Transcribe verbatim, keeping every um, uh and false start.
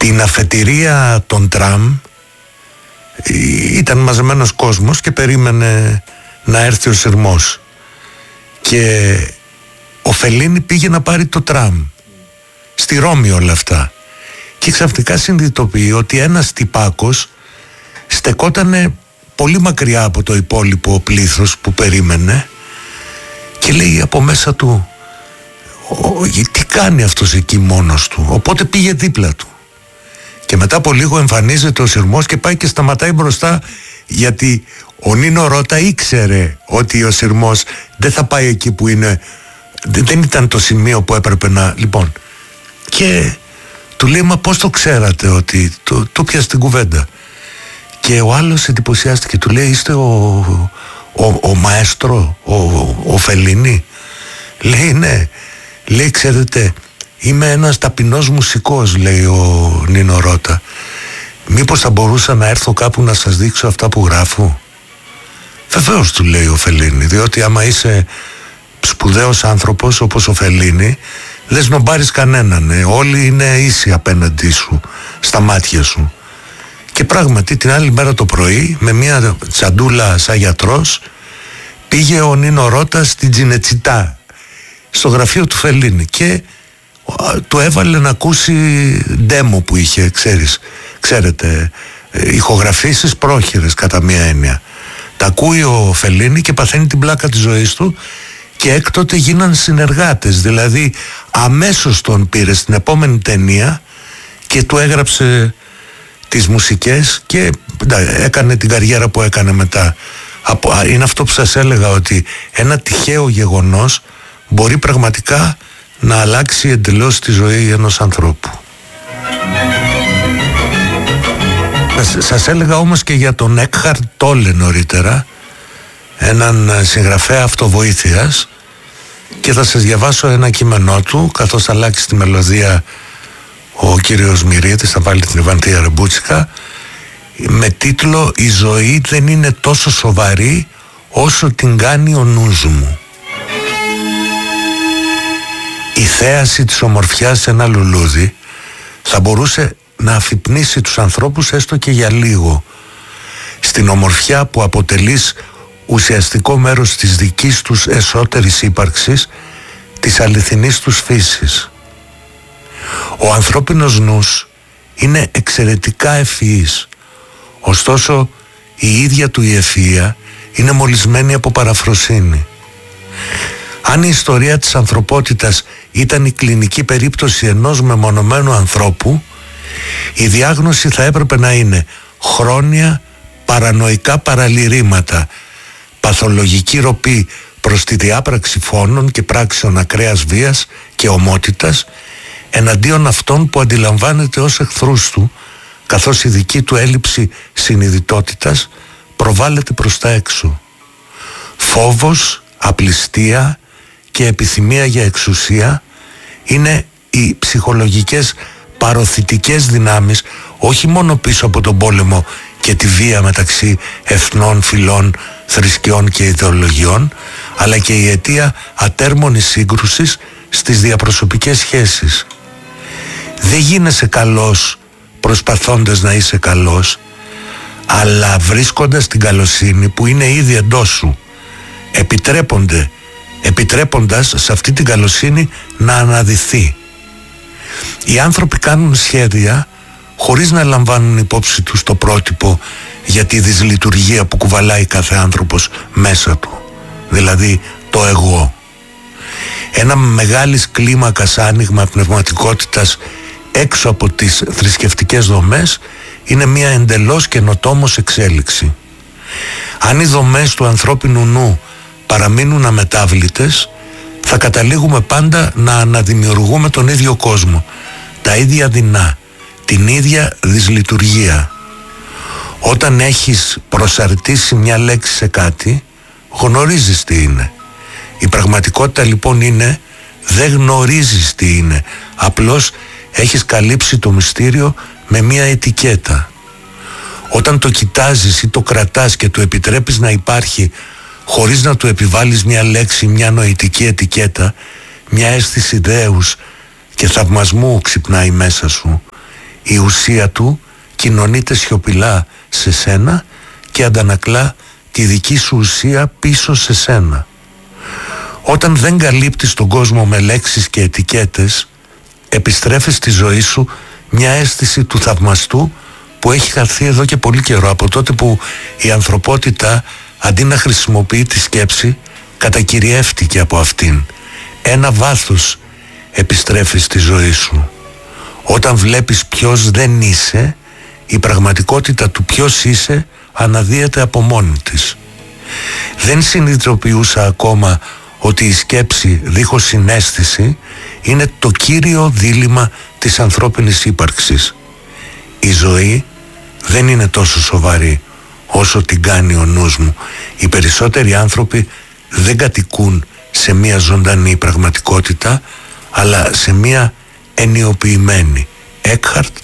Στην αφετηρία των τραμ ήταν μαζεμένος κόσμος και περίμενε να έρθει ο σειρμός, και ο Φελίνη πήγε να πάρει το τραμ στη Ρώμη όλα αυτά, και ξαφνικά συνειδητοποιεί ότι ένας τυπάκος στεκότανε πολύ μακριά από το υπόλοιπο πλήθος που περίμενε, και λέει από μέσα του, τι κάνει αυτός εκεί μόνος του? Οπότε πήγε δίπλα του, και μετά από λίγο εμφανίζεται ο σειρμός και πάει και σταματάει μπροστά, γιατί ο Νίνο Ρώτα ήξερε ότι ο σειρμός δεν θα πάει εκεί που είναι, δεν ήταν το σημείο που έπρεπε να, λοιπόν, και του λέει, μα πώς το ξέρατε ότι το, το πιάσε την κουβέντα? Και ο άλλος εντυπωσιάστηκε, του λέει, είστε ο, ο, ο μαέστρο, ο, ο Φελίνη? Λέει, ναι. Λέει, ξέρετε, είμαι ένας ταπεινός μουσικός, λέει ο Νίνο Ρώτα. Μήπως θα μπορούσα να έρθω κάπου να σας δείξω αυτά που γράφω? Βεβαίως, του λέει ο Φελίνη, διότι άμα είσαι σπουδαίος άνθρωπος όπως ο Φελίνη, δεν σνομπάρεις κανέναν, ε. Όλοι είναι ίσοι απέναντί σου, στα μάτια σου. Και πράγματι την άλλη μέρα το πρωί, με μια τσαντούλα σαν γιατρός, πήγε ο Νίνο Ρώτα στην Τζινετσιτά, στο γραφείο του Φελίνη, και του έβαλε να ακούσει ντέμο που είχε, ξέρεις, ξέρετε, ηχογραφήσεις πρόχειρες κατά μία έννοια. Τα ακούει ο Φελίνη και παθαίνει την πλάκα της ζωής του, και έκτοτε γίναν συνεργάτες, δηλαδή αμέσως τον πήρε στην επόμενη ταινία και του έγραψε τις μουσικές και έκανε την καριέρα που έκανε μετά. Είναι αυτό που σας έλεγα, ότι ένα τυχαίο γεγονός μπορεί πραγματικά να αλλάξει εντελώς τη ζωή ενός ανθρώπου. Σας έλεγα όμως και για τον Έκχαρτ Τόλε νωρίτερα, έναν συγγραφέα αυτοβοήθειας, και θα σας διαβάσω ένα κείμενό του, καθώς θα αλλάξει τη μελωδία ο κύριος Μυρίτης, θα βάλει την Ιβαντία Ρεμπούτσικα, με τίτλο «Η ζωή δεν είναι τόσο σοβαρή όσο την κάνει ο νους μου». Η θέαση της ομορφιάς σε ένα λουλούδι θα μπορούσε να αφυπνίσει τους ανθρώπους έστω και για λίγο, στην ομορφιά που αποτελείς ουσιαστικό μέρος της δικής τους εσωτερικής ύπαρξης, της αληθινής τους φύσης. Ο ανθρώπινος νους είναι εξαιρετικά ευφυής, ωστόσο η ίδια του η ευφυΐα είναι μολυσμένη από παραφροσύνη. Αν η ιστορία της ανθρωπότητας ήταν η κλινική περίπτωση ενός μεμονωμένου ανθρώπου, η διάγνωση θα έπρεπε να είναι χρόνια παρανοϊκά παραλυρήματα, παθολογική ροπή προς τη διάπραξη φόνων και πράξεων ακραίας βίας και ομότητας εναντίον αυτών που αντιλαμβάνεται ως εχθρούς του, καθώς η δική του έλλειψη συνειδητότητας προβάλλεται προς τα έξω. Φόβος, απληστία και επιθυμία για εξουσία είναι οι ψυχολογικές παροθητικές δυνάμεις, όχι μόνο πίσω από τον πόλεμο και τη βία μεταξύ εθνών, φυλών, θρησκειών και ιδεολογιών, αλλά και η αιτία ατέρμονης σύγκρουσης στις διαπροσωπικές σχέσεις. Δεν γίνεσαι καλός προσπαθώντας να είσαι καλός, αλλά βρίσκοντας την καλοσύνη που είναι ήδη εντός σου, επιτρέπονται, επιτρέποντας σε αυτή την καλοσύνη να αναδυθεί. Οι άνθρωποι κάνουν σχέδια χωρίς να λαμβάνουν υπόψη τους το πρότυπο για τη δυσλειτουργία που κουβαλάει κάθε άνθρωπος μέσα του, δηλαδή το εγώ. Ένα μεγάλης κλίμακας άνοιγμα πνευματικότητας έξω από τις θρησκευτικές δομές είναι μια εντελώς καινοτόμως εξέλιξη. Αν οι δομές του ανθρώπινου νου παραμείνουν αμετάβλητες, θα καταλήγουμε πάντα να αναδημιουργούμε τον ίδιο κόσμο, τα ίδια δεινά, την ίδια δυσλειτουργία. Όταν έχεις προσαρτήσει μια λέξη σε κάτι, γνωρίζεις τι είναι. Η πραγματικότητα λοιπόν είναι, δεν γνωρίζεις τι είναι, απλώς έχεις καλύψει το μυστήριο με μια ετικέτα. Όταν το κοιτάζεις ή το κρατάς και του επιτρέπεις να υπάρχει χωρίς να του επιβάλλεις μια λέξη, μια νοητική ετικέτα, μια αίσθηση δέους και θαυμασμού ξυπνάει μέσα σου, Η ουσία του κοινωνείται σιωπηλά σε σένα και αντανακλά τη δική σου ουσία πίσω σε σένα. Όταν δεν καλύπτεις τον κόσμο με λέξεις και ετικέτες, επιστρέφεις στη ζωή σου μια αίσθηση του θαυμαστού που έχει χαθεί εδώ και πολύ καιρό, από τότε που η ανθρωπότητα αντί να χρησιμοποιεί τη σκέψη κατακυριεύτηκε από αυτήν. Ένα βάθος επιστρέφει στη ζωή σου. Όταν βλέπεις ποιος δεν είσαι, η πραγματικότητα του ποιος είσαι αναδύεται από μόνη της. Δεν συνειδητοποιούσα ακόμα ότι η σκέψη δίχως συναίσθηση είναι το κύριο δίλημμα της ανθρώπινης ύπαρξης. Η ζωή δεν είναι τόσο σοβαρή όσο την κάνει ο νους μου. Οι περισσότεροι άνθρωποι δεν κατοικούν σε μια ζωντανή πραγματικότητα, αλλά σε μια ενιοποιημένη. Έκχαρτ